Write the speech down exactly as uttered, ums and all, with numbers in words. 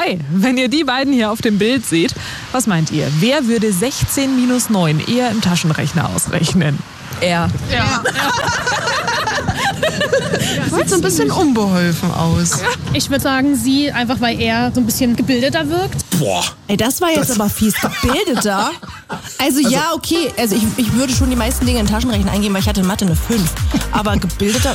Hi, wenn ihr die beiden hier auf dem Bild seht, was meint ihr? Wer würde sechzehn minus neun eher im Taschenrechner ausrechnen? Er. Ja. Sieht so ein bisschen unbeholfen aus. Ich würde sagen, sie, einfach weil er so ein bisschen gebildeter wirkt. Boah. Ey, das war jetzt Das- aber fies. Gebildeter? Also, ja, okay. Also ich, ich würde schon die meisten Dinge in Taschenrechner eingeben, weil ich hatte in Mathe eine fünf. Aber gebildeter,